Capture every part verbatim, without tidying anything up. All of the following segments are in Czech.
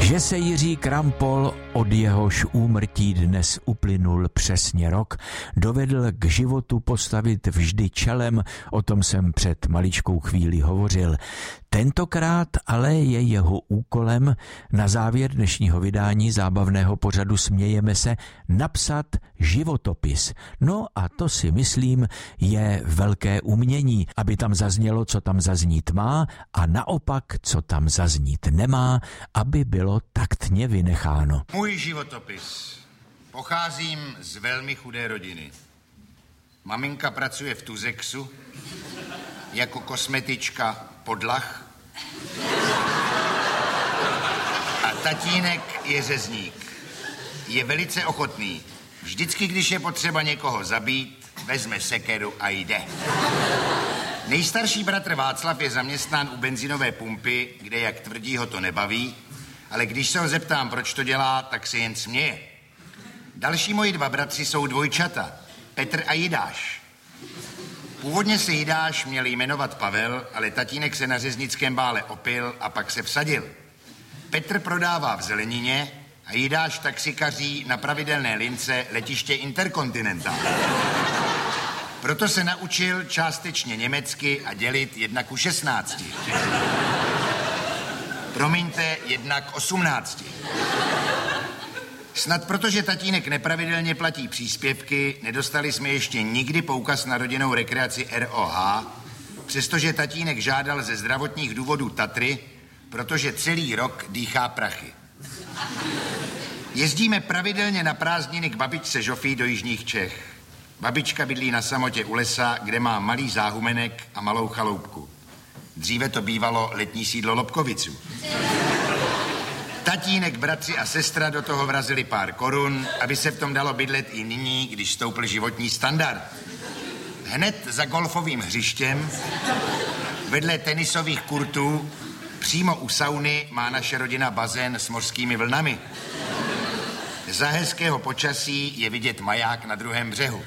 Že se Jiří Krampol, od jehož úmrtí dnes uplynul přesně rok, dovedl k životu postavit vždy čelem, o tom jsem před maličkou chvíli hovořil. Tentokrát ale je jeho úkolem na závěr dnešního vydání zábavného pořadu Smějeme se napsat životopis. No a to si myslím je velké umění, aby tam zaznělo, co tam zaznít má, a naopak, co tam zaznít nemá, aby bylo taktně vynecháno. Můj životopis. Pocházím z velmi chudé rodiny. Maminka pracuje v Tuzexu jako kosmetička podlah a tatínek je řezník. Je velice ochotný. Vždycky, když je potřeba někoho zabít, vezme sekeru a jde. Nejstarší bratr Václav je zaměstnán u benzinové pumpy, kde, jak tvrdí, ho to nebaví, ale když se ho zeptám, proč to dělá, tak se jen směje. Další moji dva bratři jsou dvojčata, Petr a Jidáš. Původně se Jidáš měl jmenovat Pavel, ale tatínek se na řeznickém bále opil a pak se vsadil. Petr prodává v zelenině a Jidáš taxikaří na pravidelné lince letiště Intercontinental. Proto se naučil částečně německy a dělit jedna ku šestnácti. Promiňte, jedna k osmnácti. Snad protože tatínek nepravidelně platí příspěvky, nedostali jsme ještě nikdy poukaz na rodinnou rekreaci R O H, přestože tatínek žádal ze zdravotních důvodů Tatry, protože celý rok dýchá prachy. Jezdíme pravidelně na prázdniny k babičce Žofii do jižních Čech. Babička bydlí na samotě u lesa, kde má malý záhumenek a malou chaloupku. Dříve to bývalo letní sídlo Lobkoviců. Tatínek, bratři a sestra do toho vrazili pár korun, aby se v tom dalo bydlet i nyní, když stoupl životní standard. Hned za golfovým hřištěm, vedle tenisových kurtů, přímo u sauny má naše rodina bazén s mořskými vlnami. Za hezkého počasí je vidět maják na druhém břehu.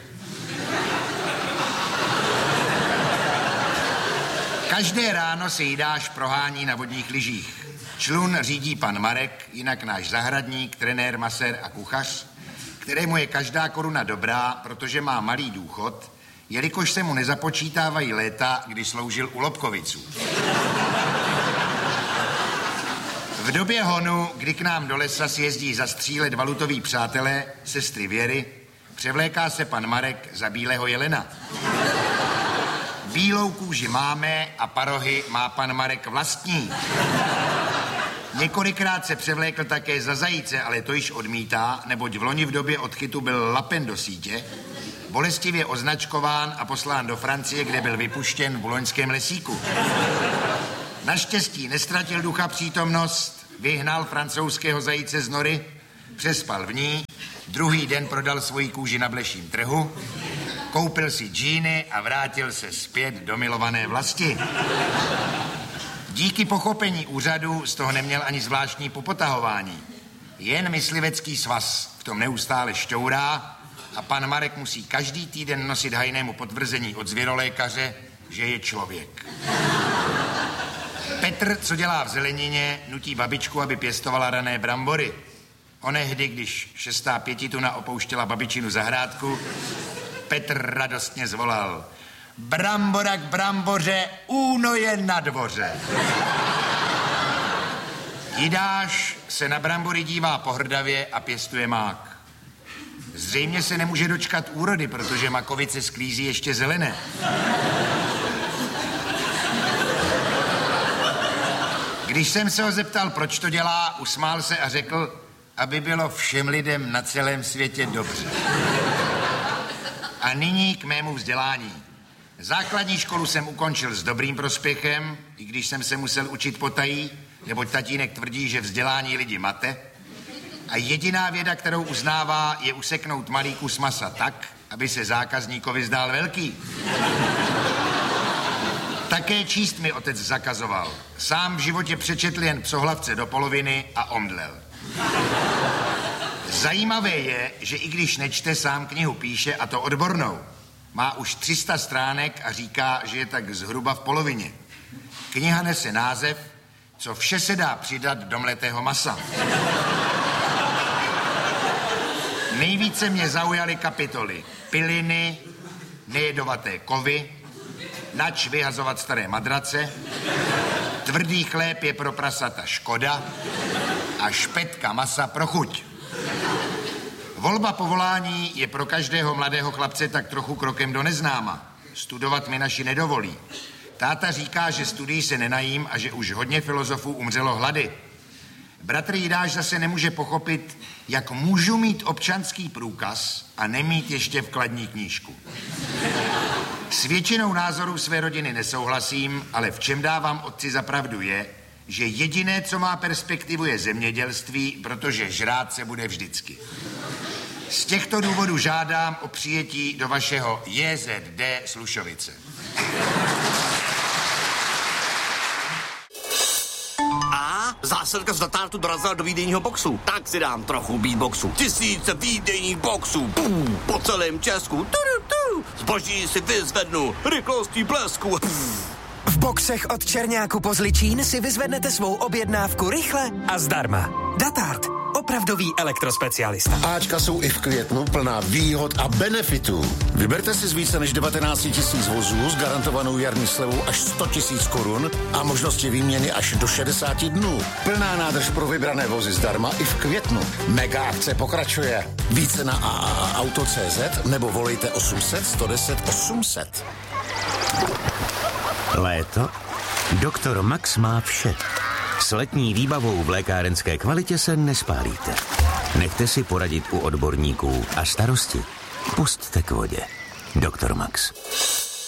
Každé ráno se Jidáš prohání na vodních lyžích. Člun řídí pan Marek, jinak náš zahradník, trenér, masér a kuchař, kterému je každá koruna dobrá, protože má malý důchod, jelikož se mu nezapočítávají léta, kdy sloužil u Lobkoviců. V době honu, kdy k nám do lesa sjezdí zastřílet valutoví přátelé, sestry Věry, převléká se pan Marek za bílého jelena. Bílou kůži máme a parohy má pan Marek vlastní. Několikrát se převlékl také za zajíce, ale to již odmítá, neboť v loni v době odchytu byl lapen do sítě, bolestivě označkován a poslán do Francie, kde byl vypuštěn v loňském lesíku. Naštěstí nestratil ducha přítomnost, vyhnal francouzského zajíce z nory, přespal v ní, druhý den prodal svoji kůži na bleším trhu, koupil si džíny a vrátil se zpět do milované vlasti. Díky pochopení úřadu z toho neměl ani zvláštní popotahování. Jen myslivecký svaz v tom neustále šťourá a pan Marek musí každý týden nosit hajnému potvrzení od zvěrolékaře, že je člověk. Petr, co dělá v zelenině, nutí babičku, aby pěstovala rané brambory. Onehdy, když šestá pětituna opouštěla babičinu zahrádku, Petr radostně zvolal: brambora k bramboře, úno je na dvoře. Jidáš se na brambory dívá pohrdavě a pěstuje mák. Zřejmě se nemůže dočkat úrody, protože makovice sklízí ještě zelené. Když jsem se ho zeptal, proč to dělá, usmál se a řekl, aby bylo všem lidem na celém světě dobře. A nyní k mému vzdělání. Základní školu jsem ukončil s dobrým prospěchem, i když jsem se musel učit potají, neboť tatínek tvrdí, že vzdělání lidi mate. A jediná věda, kterou uznává, je useknout malý kus masa tak, aby se zákazníkovi zdál velký. Také číst mi otec zakazoval. Sám v životě přečetl jen Psohlavce do poloviny a omdlel. Zajímavé je, že i když nečte, sám knihu píše, a to odbornou. Má už tři sta stránek a říká, že je tak zhruba v polovině. Kniha nese název co vše se dá přidat do mletého masa. Nejvíce mě zaujaly kapitoly piliny, nejedovaté kovy, nač vyhazovat staré madrace, tvrdý chléb je pro prasata škoda a špetka masa pro chuť. Volba povolání je pro každého mladého chlapce tak trochu krokem do neznáma. Studovat mi naši nedovolí. Táta říká, že studií se nenajím a že už hodně filozofů umřelo hlady. Bratr Jidáš zase nemůže pochopit, jak můžu mít občanský průkaz a nemít ještě vkladní knížku. S většinou názorů své rodiny nesouhlasím, ale v čem dávám otci za pravdu je, že jediné, co má perspektivu, je zemědělství, protože žrát se bude vždycky. Z těchto důvodů žádám o přijetí do vašeho J Z D Slušovice. A zásilka z Datártu dorazila do výdejního boxu. Tak si dám trochu beatboxu. Tisíce výdejních boxů. Pum, po celém Česku. Turu, turu. Zboží si vyzvednu. Rychlostí blesku. Pum. V boxech od Černáku po Zličín si vyzvednete svou objednávku rychle a zdarma. Datart. Opravdový elektrospecialista. Ačka jsou i v květnu plná výhod a benefitů. Vyberte si z více než devatenáct tisíc vozů s garantovanou jarní slevou až sto tisíc korun a možnosti výměny až do šedesát dnů. Plná nádrž pro vybrané vozy zdarma i v květnu. Mega akce pokračuje. Více na a a a auto tečka cé zet nebo volejte osm set, sto deset, osm set. Léto? Doktor Max má vše. S letní výbavou v lékárenské kvalitě se nespálíte. Nechte si poradit u odborníků a starosti pusťte k vodě. Doktor Max.